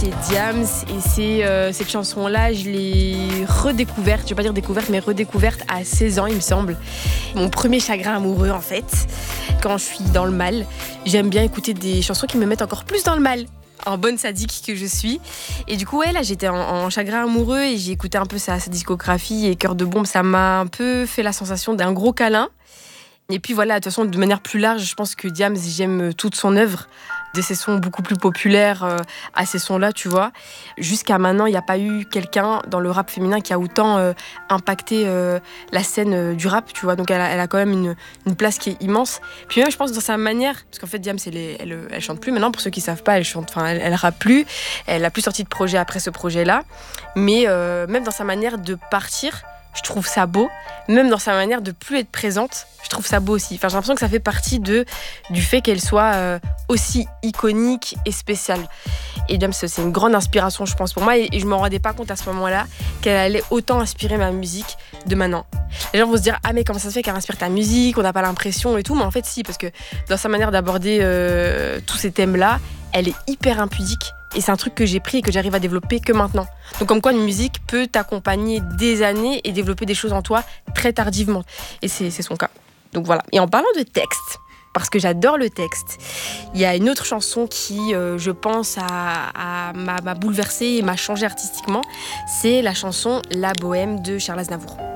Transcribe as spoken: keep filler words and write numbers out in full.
c'est Diams et c'est euh, cette chanson-là, je l'ai redécouverte, je vais pas dire découverte, mais redécouverte à seize ans, il me semble. Mon premier chagrin amoureux, en fait, quand je suis dans le mal. J'aime bien écouter des chansons qui me mettent encore plus dans le mal, en bonne sadique que je suis. Et du coup, ouais, là, j'étais en, en chagrin amoureux et j'ai écouté un peu sa, sa discographie et Cœur de bombe, ça m'a un peu fait la sensation d'un gros câlin. Et puis voilà, de toute façon, de manière plus large, je pense que Diams, j'aime toute son œuvre, de ses sons beaucoup plus populaires euh, à ces sons-là, tu vois. Jusqu'à maintenant, il n'y a pas eu quelqu'un dans le rap féminin qui a autant euh, impacté euh, la scène euh, du rap, tu vois. Donc elle a, elle a quand même une, une place qui est immense. Puis même, je pense, dans sa manière, parce qu'en fait, Diams, elle, est, elle, elle chante plus maintenant, pour ceux qui ne savent pas, elle chante, enfin, elle, elle rappe plus. Elle n'a plus sorti de projet après ce projet-là. Mais euh, même dans sa manière de partir, je trouve ça beau. Même dans sa manière de plus être présente, je trouve ça beau aussi. Enfin, j'ai l'impression que ça fait partie de, du fait qu'elle soit euh, aussi iconique et spéciale. Et Diams, c'est une grande inspiration, je pense, pour moi. Et, et je ne me rendais pas compte à ce moment-là qu'elle allait autant inspirer ma musique de maintenant. Les gens vont se dire « Ah, mais comment ça se fait qu'elle inspire ta musique ? On n'a pas l'impression et tout. » Mais en fait, si, parce que dans sa manière d'aborder euh, tous ces thèmes-là, elle est hyper impudique. Et c'est un truc que j'ai pris et que j'arrive à développer que maintenant. Donc comme quoi une musique peut t'accompagner des années et développer des choses en toi très tardivement. Et c'est, c'est son cas. Donc voilà. Et en parlant de texte, parce que j'adore le texte, il y a une autre chanson qui, euh, je pense, a, a, m'a, m'a bouleversée et m'a changée artistiquement. C'est la chanson La Bohème de Charles Aznavour.